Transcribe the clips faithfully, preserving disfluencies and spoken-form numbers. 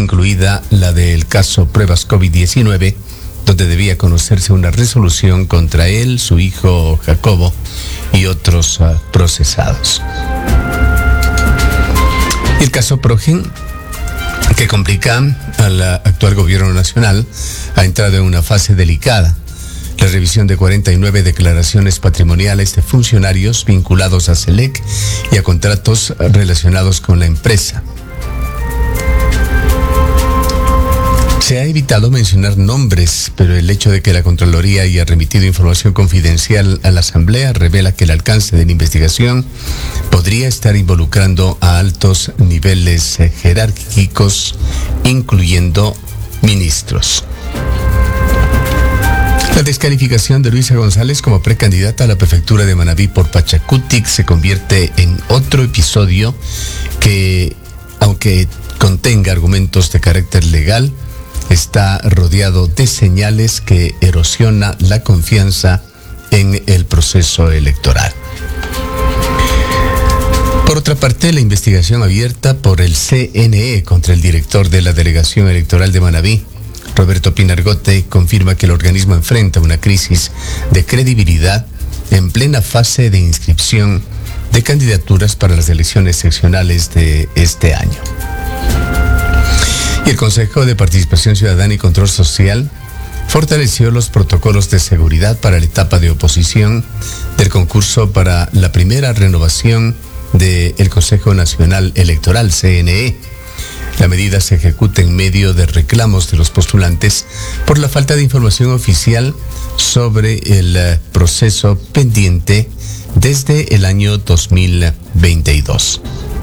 incluida la del caso pruebas COVID diecinueve, donde debía conocerse una resolución contra él, su hijo Jacobo y otros uh, procesados. Y el caso Progen, que complica al actual gobierno nacional, ha entrado en una fase delicada. La revisión de cuarenta y nueve declaraciones patrimoniales de funcionarios vinculados a SELEC y a contratos relacionados con la empresa. Se ha evitado mencionar nombres, pero el hecho de que la Contraloría haya remitido información confidencial a la Asamblea revela que el alcance de la investigación podría estar involucrando a altos niveles jerárquicos, incluyendo ministros. La descalificación de Luisa González como precandidata a la prefectura de Manabí por Pachacutic se convierte en otro episodio que, aunque contenga argumentos de carácter legal, está rodeado de señales que erosiona la confianza en el proceso electoral. Por otra parte, la investigación abierta por el C N E contra el director de la Delegación Electoral de Manabí, Roberto Pinargote, confirma que el organismo enfrenta una crisis de credibilidad en plena fase de inscripción de candidaturas para las elecciones seccionales de este año. Y el Consejo de Participación Ciudadana y Control Social fortaleció los protocolos de seguridad para la etapa de oposición del concurso para la primera renovación del Consejo Nacional Electoral, C N E. La medida se ejecuta en medio de reclamos de los postulantes por la falta de información oficial sobre el proceso pendiente desde el año dos mil veintidós.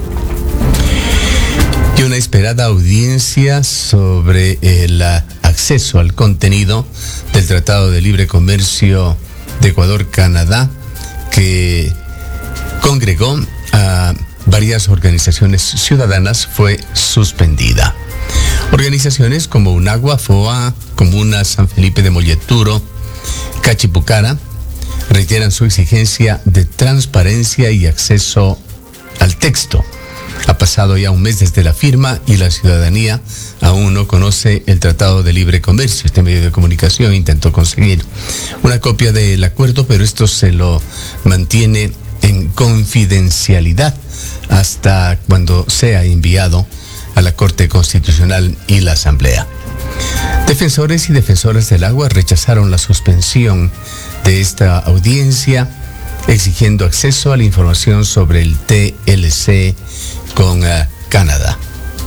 Y una esperada audiencia sobre el acceso al contenido del Tratado de Libre Comercio de Ecuador-Canadá, que congregó a varias organizaciones ciudadanas, fue suspendida. Organizaciones como UNAGUA, FOA, Comuna San Felipe de Molleturo, Cachipucara, reiteran su exigencia de transparencia y acceso al texto. Ha pasado ya un mes desde la firma y la ciudadanía aún no conoce el Tratado de Libre Comercio. Este medio de comunicación intentó conseguir una copia del acuerdo, pero esto se lo mantiene en confidencialidad hasta cuando sea enviado a la Corte Constitucional y la Asamblea. Defensores y defensoras del agua rechazaron la suspensión de esta audiencia, exigiendo acceso a la información sobre el T L C con uh, Canadá.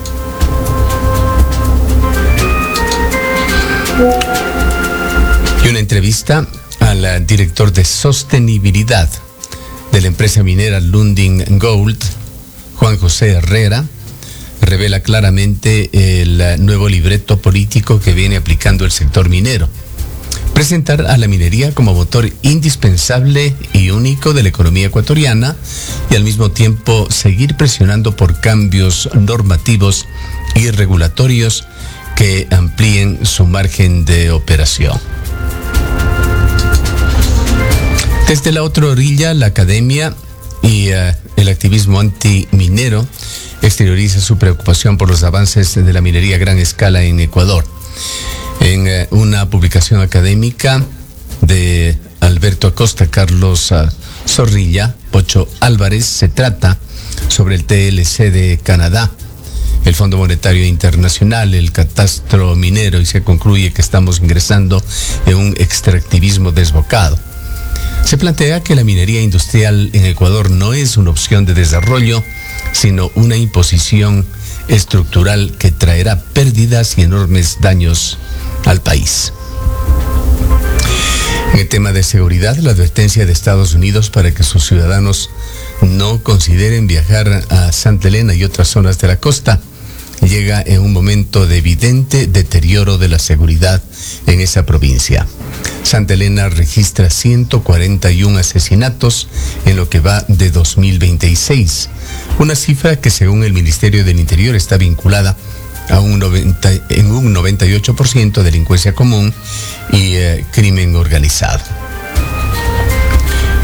Y una entrevista al director de sostenibilidad de la empresa minera Lundin Gold, Juan José Herrera, revela claramente el nuevo libreto político que viene aplicando el sector minero. Presentar a la minería como motor indispensable y único de la economía ecuatoriana y al mismo tiempo seguir presionando por cambios normativos y regulatorios que amplíen su margen de operación. Desde la otra orilla, la academia y uh, el activismo antiminero exterioriza su preocupación por los avances de la minería a gran escala en Ecuador. En uh, una publicación académica de Alberto Acosta, Carlos uh, Zorrilla, Pocho Álvarez, se trata sobre el T L C de Canadá, el Fondo Monetario Internacional, el catastro minero, y se concluye que estamos ingresando en un extractivismo desbocado. Se plantea que la minería industrial en Ecuador no es una opción de desarrollo, sino una imposición estructural que traerá pérdidas y enormes daños al país. En el tema de seguridad, la advertencia de Estados Unidos para que sus ciudadanos no consideren viajar a Santa Elena y otras zonas de la costa llega en un momento de evidente deterioro de la seguridad en esa provincia. Santa Elena registra ciento cuarenta y uno asesinatos en lo que va de dos mil veintiséis, una cifra que según el Ministerio del Interior está vinculada a un noventa, en un noventa y ocho por ciento de delincuencia común y eh, crimen organizado.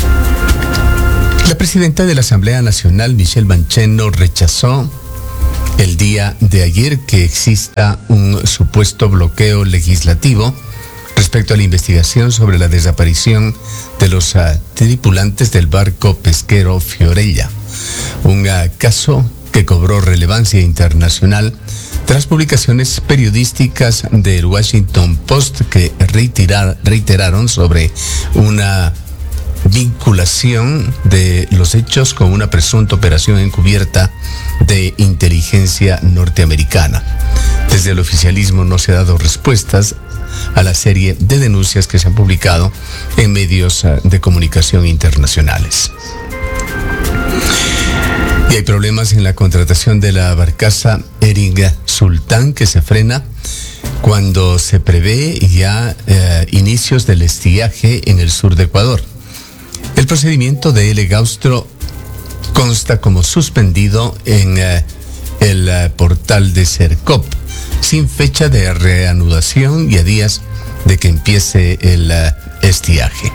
La presidenta de la Asamblea Nacional, Michelle Bancheno, rechazó el día de ayer que exista un supuesto bloqueo legislativo respecto a la investigación sobre la desaparición de los uh, tripulantes del barco pesquero Fiorella, un uh, caso que cobró relevancia internacional tras publicaciones periodísticas del Washington Post que reiterar, reiteraron sobre una vinculación de los hechos con una presunta operación encubierta de inteligencia norteamericana. Desde el oficialismo no se ha dado respuestas a la serie de denuncias que se han publicado en medios de comunicación internacionales. Y hay problemas en la contratación de la barcaza Eringa Sultán, que se frena cuando se prevé ya eh, inicios del estiaje en el sur de Ecuador. El procedimiento de L. Gaustro consta como suspendido en eh, el eh, portal de Sercop, sin fecha de reanudación y a días de que empiece el uh, estiaje.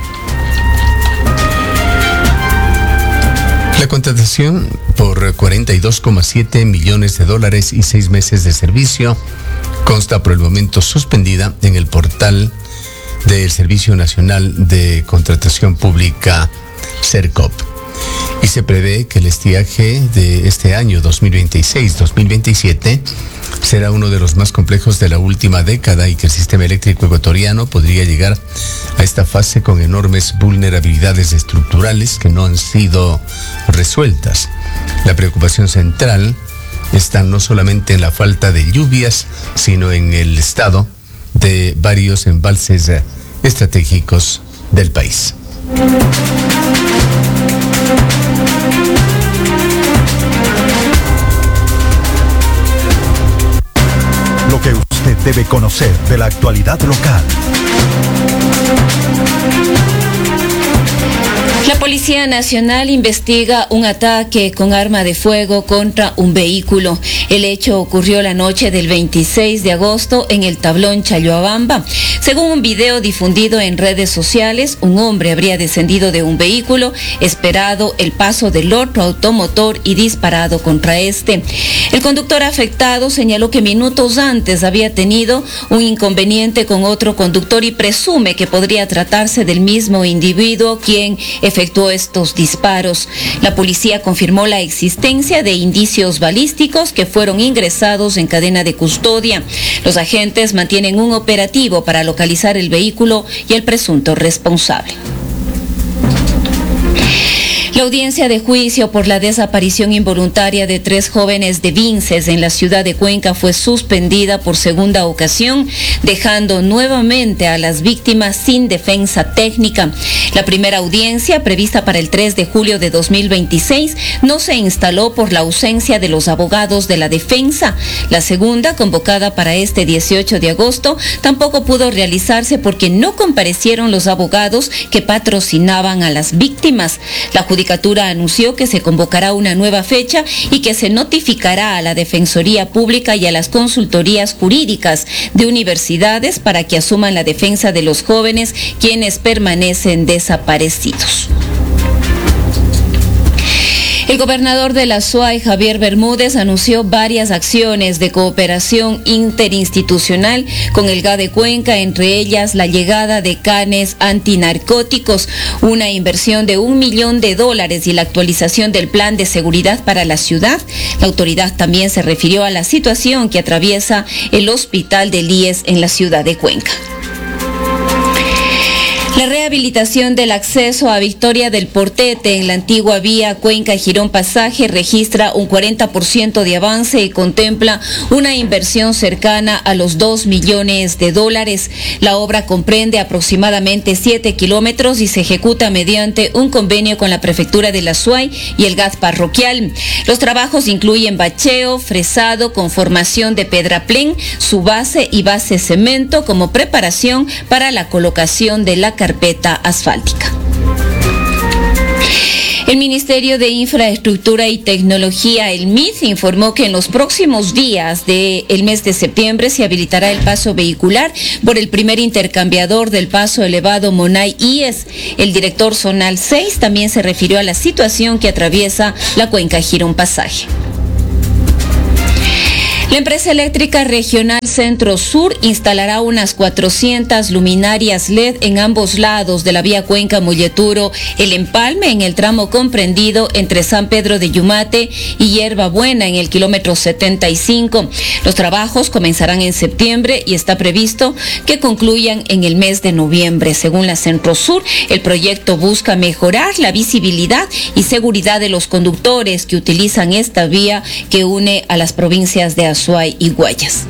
La contratación por cuarenta y dos coma siete millones de dólares y seis meses de servicio consta por el momento suspendida en el portal del Servicio Nacional de Contratación Pública Sercop. Y se prevé que el estiaje de este año dos mil veintiséis dos mil veintisiete será uno de los más complejos de la última década y que el sistema eléctrico ecuatoriano podría llegar a esta fase con enormes vulnerabilidades estructurales que no han sido resueltas. La preocupación central está no solamente en la falta de lluvias, sino en el estado de varios embalses estratégicos del país. Lo que usted debe conocer de la actualidad local. La Policía Nacional investiga un ataque con arma de fuego contra un vehículo. El hecho ocurrió la noche del veintiséis de agosto en el tablón Chayoabamba. Según un video difundido en redes sociales, un hombre habría descendido de un vehículo, esperado el paso del otro automotor y disparado contra este. El conductor afectado señaló que minutos antes había tenido un inconveniente con otro conductor y presume que podría tratarse del mismo individuo quien efectuó estos disparos. La policía confirmó la existencia de indicios balísticos que fueron ingresados en cadena de custodia. Los agentes mantienen un operativo para localizar el vehículo y el presunto responsable. La audiencia de juicio por la desaparición involuntaria de tres jóvenes de Vinces en la ciudad de Cuenca fue suspendida por segunda ocasión, dejando nuevamente a las víctimas sin defensa técnica. La primera audiencia, prevista para el tres de julio de dos mil veintiséis, no se instaló por la ausencia de los abogados de la defensa. La segunda, convocada para este dieciocho de agosto, tampoco pudo realizarse porque no comparecieron los abogados que patrocinaban a las víctimas. La judicatura anunció que se convocará una nueva fecha y que se notificará a la Defensoría Pública y a las consultorías jurídicas de universidades para que asuman la defensa de los jóvenes quienes permanecen desaparecidos. El gobernador de la SUAY, Javier Bermúdez, anunció varias acciones de cooperación interinstitucional con el G A de Cuenca, entre ellas la llegada de canes antinarcóticos, una inversión de un millón de dólares y la actualización del plan de seguridad para la ciudad. La autoridad también se refirió a la situación que atraviesa el hospital del I E S en la ciudad de Cuenca. La rehabilitación del acceso a Victoria del Portete en la antigua vía Cuenca-Girón Pasaje registra un cuarenta por ciento de avance y contempla una inversión cercana a los dos millones de dólares. La obra comprende aproximadamente siete kilómetros y se ejecuta mediante un convenio con la Prefectura de la SUAY y el G A D parroquial. Los trabajos incluyen bacheo, fresado, conformación de pedraplén, su base y base cemento como preparación para la colocación de la carpeta asfáltica. El Ministerio de Infraestructura y Tecnología, el M I T, informó que en los próximos días del mes de septiembre se habilitará el paso vehicular por el primer intercambiador del paso elevado Monay I E S. El director zonal seis también se refirió a la situación que atraviesa la Cuenca Girón Pasaje. La empresa eléctrica regional Centro Sur instalará unas cuatrocientas luminarias L E D en ambos lados de la vía Cuenca-Molleturo, El Empalme, en el tramo comprendido entre San Pedro de Yumate y Hierba Buena en el kilómetro setenta y cinco. Los trabajos comenzarán en septiembre y está previsto que concluyan en el mes de noviembre. Según la Centro Sur, el proyecto busca mejorar la visibilidad y seguridad de los conductores que utilizan esta vía que une a las provincias de Azuay y Guayas.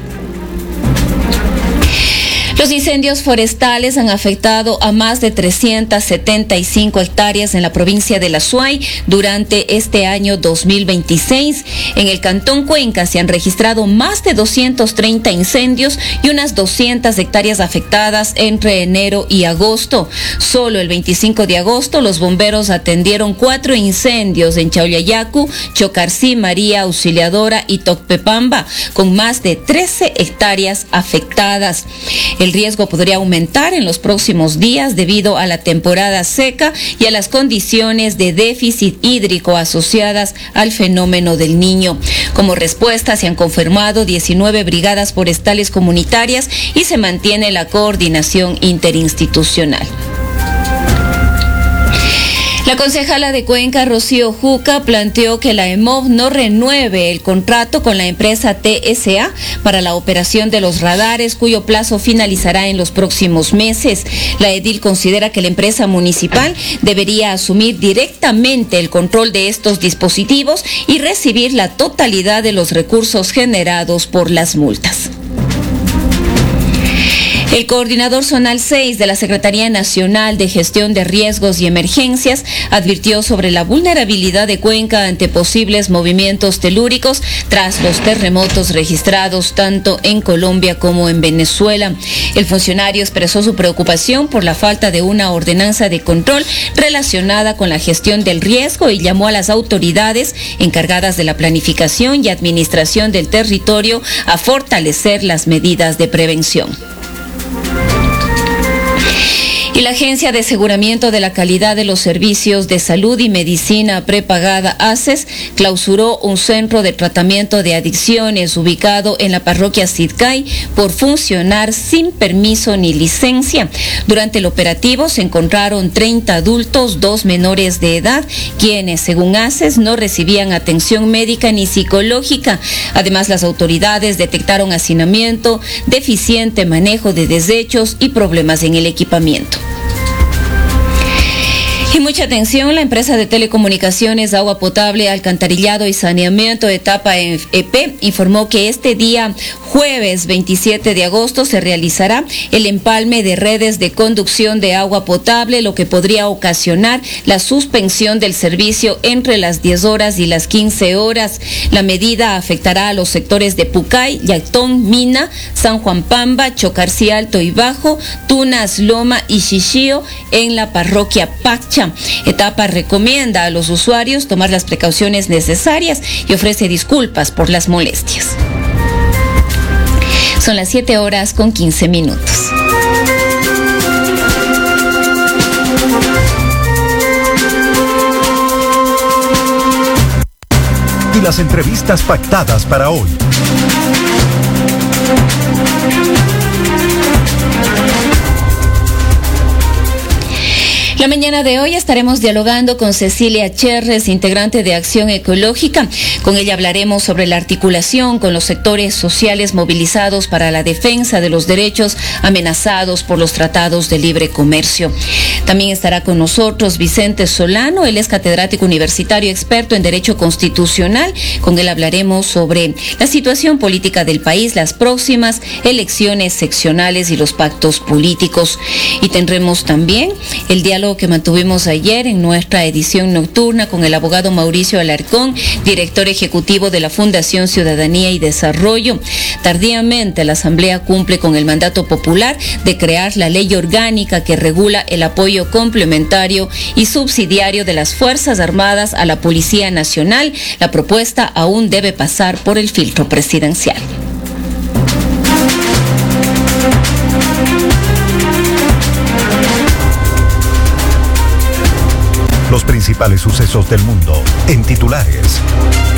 Los incendios forestales han afectado a más de trescientas setenta y cinco hectáreas en la provincia del Azuay durante este año dos mil veintiséis. En el Cantón Cuenca se han registrado más de doscientos treinta incendios y unas doscientas hectáreas afectadas entre enero y agosto. Solo el veinticinco de agosto los bomberos atendieron cuatro incendios en Chaullayacu, Chocarcí, María Auxiliadora y Tocpepamba, con más de trece hectáreas afectadas. El riesgo podría aumentar en los próximos días debido a la temporada seca y a las condiciones de déficit hídrico asociadas al fenómeno del Niño. Como respuesta, se han confirmado diecinueve brigadas forestales comunitarias y se mantiene la coordinación interinstitucional. La concejala de Cuenca, Rocío Juca, planteó que la E M O V no renueve el contrato con la empresa T S A para la operación de los radares, cuyo plazo finalizará en los próximos meses. La edil considera que la empresa municipal debería asumir directamente el control de estos dispositivos y recibir la totalidad de los recursos generados por las multas. El coordinador zonal seis de la Secretaría Nacional de Gestión de Riesgos y Emergencias advirtió sobre la vulnerabilidad de Cuenca ante posibles movimientos telúricos tras los terremotos registrados tanto en Colombia como en Venezuela. El funcionario expresó su preocupación por la falta de una ordenanza de control relacionada con la gestión del riesgo y llamó a las autoridades encargadas de la planificación y administración del territorio a fortalecer las medidas de prevención. Y la Agencia de Aseguramiento de la Calidad de los Servicios de Salud y Medicina Prepagada, ACES, clausuró un centro de tratamiento de adicciones ubicado en la parroquia Sidcay por funcionar sin permiso ni licencia. Durante el operativo se encontraron treinta adultos, dos menores de edad, quienes, según ACES, no recibían atención médica ni psicológica. Además, las autoridades detectaron hacinamiento, deficiente manejo de desechos y problemas en el equipamiento. Y mucha atención, la empresa de telecomunicaciones, agua potable, alcantarillado y saneamiento Etapa E P informó que este día jueves veintisiete de agosto se realizará el empalme de redes de conducción de agua potable, lo que podría ocasionar la suspensión del servicio entre las diez horas y las quince horas. La medida afectará a los sectores de Pucay, Yactón, Mina, San Juan Pamba, Chocarcí Alto y Bajo, Tunas, Loma y Xixío en la parroquia Pacha. Etapa recomienda a los usuarios tomar las precauciones necesarias y ofrece disculpas por las molestias. Son las siete horas con quince minutos. Y las entrevistas pactadas para hoy. La mañana de hoy estaremos dialogando con Cecilia Cherres, integrante de Acción Ecológica. Con ella hablaremos sobre la articulación con los sectores sociales movilizados para la defensa de los derechos amenazados por los tratados de libre comercio. También estará con nosotros Vicente Solano, él es catedrático universitario experto en Derecho Constitucional. Con él hablaremos sobre la situación política del país, las próximas elecciones seccionales y los pactos políticos. Y tendremos también el diálogo que mantuvimos ayer en nuestra edición nocturna con el abogado Mauricio Alarcón, director ejecutivo de la Fundación Ciudadanía y Desarrollo. Tardíamente, la Asamblea cumple con el mandato popular de crear la ley orgánica que regula el apoyo complementario y subsidiario de las Fuerzas Armadas a la Policía Nacional. La propuesta aún debe pasar por el filtro presidencial. Los principales sucesos del mundo en titulares.